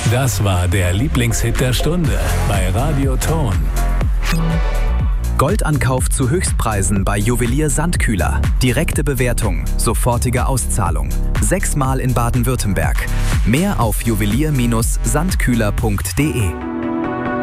Das war der Lieblingshit der Stunde bei Radio Ton. Goldankauf zu Höchstpreisen bei Juwelier Sandkühler. Direkte Bewertung, sofortige Auszahlung. 6-mal in Baden-Württemberg. Mehr auf juwelier-sandkühler.de.